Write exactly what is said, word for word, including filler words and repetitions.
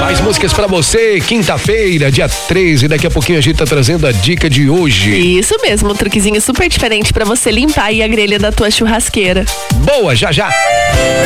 Mais músicas pra você, quinta-feira, dia treze. Daqui a pouquinho a gente tá trazendo a dica de hoje. Isso mesmo, um truquezinho super diferente pra você limpar aí a grelha da tua churrasqueira. Boa, já já.